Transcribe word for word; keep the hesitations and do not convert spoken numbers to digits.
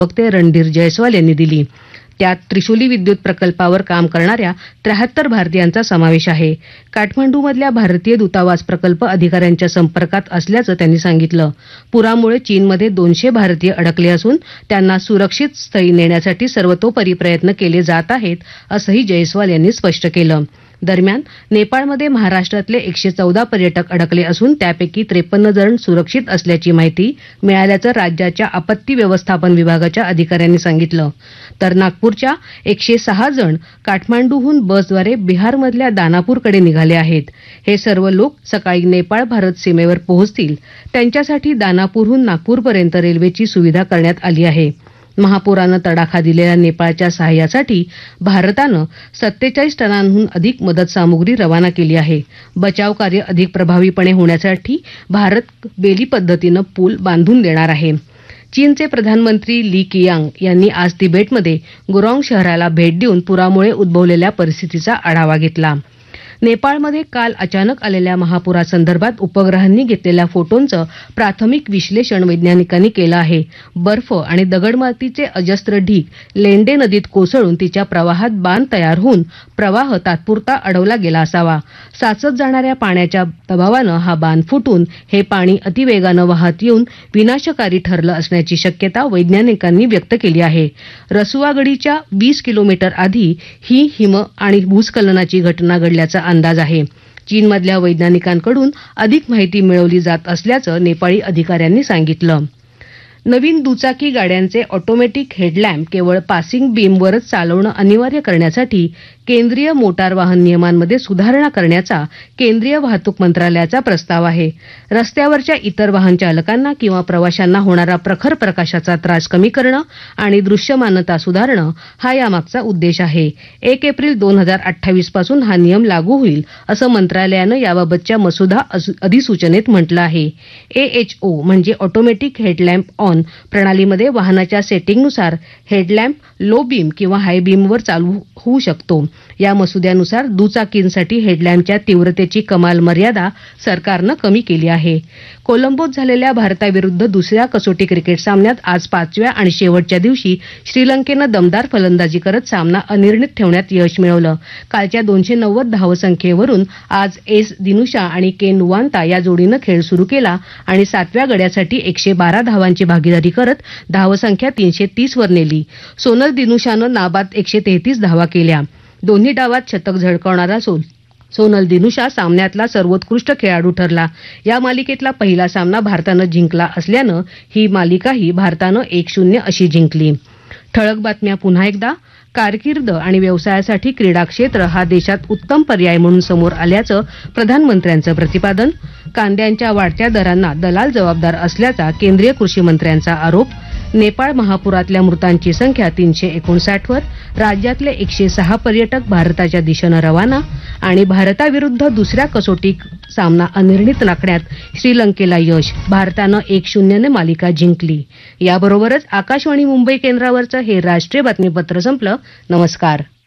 प्रवक्ते रणधीर जयस्वाल यांनी दिली। त्यात त्रिशूली विद्युत प्रकल्पावर काम करणाऱ्या त्र्याहत्तर भारतीयांचा समावेश आहे। काठमांडूमधल्या भारतीय दूतावास प्रकल्प अधिकाऱ्यांच्या संपर्कात असल्याचं त्यांनी सांगितलं। पुरामुळे चीनमध्ये दोनशे भारतीय अडकले असून त्यांना सुरक्षित स्थळी नेण्यासाठी सर्वतोपरी प्रयत्न केले जात आहेत, असंही जयस्वाल यांनी स्पष्ट केलं। दरम्यान नेपाळमध्ये महाराष्ट्रातले एकशे चौदा पर्यटक अडकले असून त्यापैकी त्रेपन्न जण सुरक्षित असल्याची माहिती मिळाल्याचं राज्याच्या आपत्ती व्यवस्थापन विभागाच्या अधिकाऱ्यांनी सांगितलं। तर नागपूरच्या एकशे सहा जण काठमांडूहून बसद्वारे बिहारमधल्या दानापूरकडे निघाले आहेत। हे सर्व लोक सकाळी नेपाळ भारत सीमेवर पोहोचतील। त्यांच्यासाठी दानापूरहून नागपूरपर्यंत रेल्वेची सुविधा करण्यात आली आहे। महापुरानं तडाखा दिलेल्या नेपाळच्या सहाय्यासाठी भारतानं सत्तेचाळीस टनांहून अधिक मदत सामुग्री रवाना केली आहे। बचाव कार्य अधिक प्रभावीपणे होण्यासाठी भारत बेली पद्धतीनं पूल बांधून देणार आहे। चीनचे प्रधानमंत्री ली कियांग यांनी आज तिबेटमध्ये गुरॉंग शहराला भेट देऊन पुरामुळे उद्भवलेल्या परिस्थितीचा आढावा घेतला। नेपाळमध्ये काल अचानक आलेल्या महापुरासंदर्भात उपग्रहांनी घेतलेल्या फोटोंचं प्राथमिक विश्लेषण वैज्ञानिकांनी केलं आहे। बर्फ आणि दगडमातीचे अजस्त्र ढीग लेंडे नदीत कोसळून तिच्या प्रवाहात बांध तयार होऊन प्रवाह तात्पुरता अडवला गेला असावा। साचत जाणाऱ्या पाण्याच्या दबावानं हा बांध फुटून हे पाणी अतिवेगानं वाहत येऊन विनाशकारी ठरलं असण्याची शक्यता वैज्ञानिकांनी व्यक्त केली आहे। रसुवागडीच्या वीस किलोमीटर आधी ही हिम आणि भूस्खलनाची घटना घडल्याचा अंदाज आहे। चीनमधल्या वैज्ञानिकांकडून अधिक माहिती मिळवली जात असल्याचं नेपाळी अधिकाऱ्यांनी सांगितलं। नवीन दुचाकी गाड्यांचे ऑटोमॅटिक हेडलॅम्प केवळ पासिंग बीमवरच चालवणं अनिवार्य करण्यासाठी केंद्रीय मोटार वाहन नियमांमध्ये सुधारणा करण्याचा केंद्रीय वाहतूक मंत्रालयाचा प्रस्ताव आहे। रस्त्यावरच्या इतर वाहन चालकांना किंवा प्रवाशांना होणारा प्रखर प्रकाशाचा त्रास कमी करणं आणि दृश्यमानता सुधारणं हा यामागचा उद्देश आहे। एक एप्रिल दोन हजार अठ्ठावीस पासून हा नियम लागू होईल, असं मंत्रालयानं याबाबतच्या मसुदा अधिसूचनेत म्हटलं आहे। एएचओ म्हणजे ऑटोमॅटिक हेडलॅम्प ऑन प्रणालीमध्ये वाहनाच्या सेटिंगनुसार हेडलॅम्प लो बीम किंवा हाय बीमवर चालू होऊ शकतो। या मसुद्यानुसार दुचाकींसाठी हेडलॅम्पच्या तीव्रतेची कमाल मर्यादा सरकारनं कमी केली आहे। कोलंबोत झालेल्या भारताविरुद्ध दुसऱ्या कसोटी क्रिकेट सामन्यात आज पाचव्या आणि शेवटच्या दिवशी श्रीलंकेनं दमदार फलंदाजी करत सामना अनिर्णित ठेवण्यात यश मिळवलं। कालच्या दोनशे नव्वद धावसंख्येवरून आज एस दिनुशा आणि के नुवांता या जोडीनं खेळ सुरू केला आणि सातव्या गड्यासाठी एकशे बारा धावांची भागीदारी करत धावसंख्या तीनशे तीस वर नेली। सोनल दिनुशानं नाबाद एकशे तेहतीस धावा केल्या। दोन्ही डावात शतक झळकावणारा सोल सोनल दिनुशा सामन्यातला सर्वोत्कृष्ट खेळाडू ठरला। या मालिकेतला पहिला सामना भारतानं जिंकला असल्यानं ही मालिकाही भारतानं एक शून्य अशी जिंकली। ठळक बातम्या पुन्हा एकदा। कारकीर्द आणि व्यवसायासाठी क्रीडा क्षेत्र हा देशात उत्तम पर्याय म्हणून समोर आल्याचं प्रधानमंत्र्यांचं प्रतिपादन। कांद्यांच्या वाढत्या दरांना दलाल जबाबदार असल्याचा केंद्रीय कृषी मंत्र्यांचा आरोप। नेपाळ महापुरातल्या मृतांची संख्या तीनशे एकोणसाठ वर। राज्यातले एकशे सहा पर्यटक भारताच्या दिशेनं रवाना आणि भारताविरुद्ध दुसऱ्या कसोटी सामना अनिर्णित राखण्यात श्रीलंकेला यश। भारतानं एक शून्यने मालिका जिंकली। याबरोबरच आकाशवाणी मुंबई केंद्रावरचं हे राष्ट्रीय बातमीपत्र संपलं। नमस्कार।